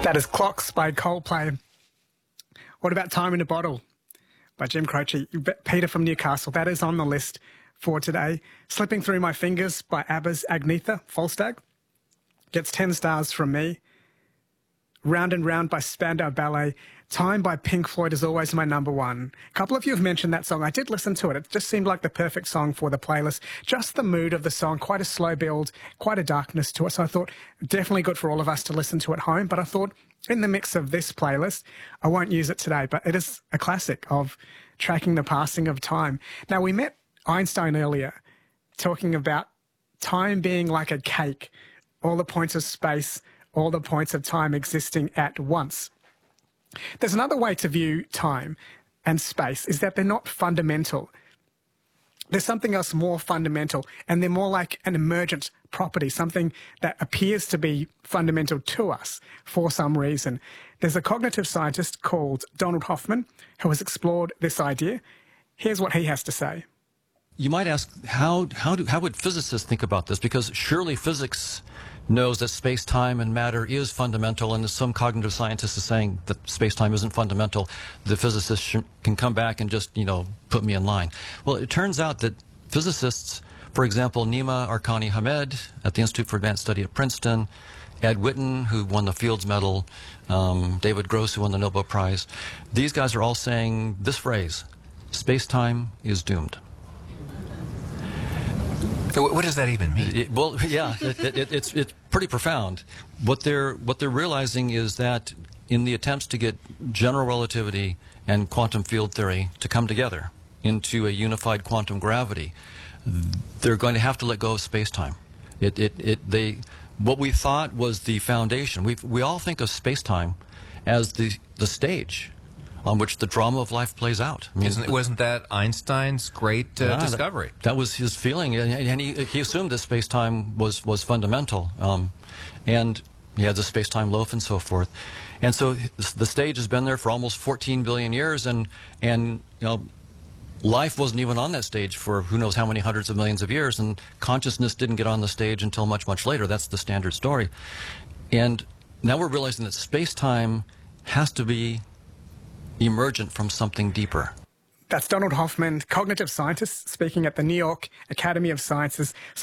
That is Clocks by Coldplay. What about Time in a Bottle by Jim Croce? Peter from Newcastle. That is on the list for today. Slipping Through My Fingers by ABBA's Agnetha Falstad gets 10 stars from me. Round and Round by Spandau Ballet. Time by Pink Floyd is always my number one. A couple of you have mentioned that song. I did listen to it. It just seemed like the perfect song for the playlist. Just the mood of the song, quite a slow build, quite a darkness to it. So I thought definitely good for all of us to listen to at home. But I thought in the mix of this playlist, I won't use it today, but it is a classic of tracking the passing of time. Now, we met Einstein earlier talking about time being like a cake, all the points of space, all the points of time existing at once. There's another way to view time and space, is that they're not fundamental. There's something else more fundamental, and they're more like an emergent property, something that appears to be fundamental to us for some reason. There's a cognitive scientist called Donald Hoffman who has explored this idea. Here's what he has to say. You might ask, how would physicists think about this? Because surely physics knows that space-time and matter is fundamental, and some cognitive scientist is saying that space-time isn't fundamental. The physicist can come back and just, put me in line. Well, it turns out that physicists, for example, Nima Arkani-Hamed at the Institute for Advanced Study at Princeton, Ed Witten, who won the Fields Medal, David Gross, who won the Nobel Prize, these guys are all saying this phrase: space-time is doomed. So what does that even mean? It's pretty profound. What they're realizing is that in the attempts to get general relativity and quantum field theory to come together into a unified quantum gravity, they're going to have to let go of space-time. What we thought was the foundation. We all think of space-time as the stage on which the drama of life plays out. I mean, wasn't that Einstein's great discovery? That was his feeling, and he assumed that space-time was fundamental, and he had the space-time loaf and so forth. And so the stage has been there for almost 14 billion years, and life wasn't even on that stage for who knows how many hundreds of millions of years, and consciousness didn't get on the stage until much, much later. That's the standard story. And now we're realizing that space-time has to be emergent from something deeper. That's Donald Hoffman, cognitive scientist, speaking at the New York Academy of Sciences.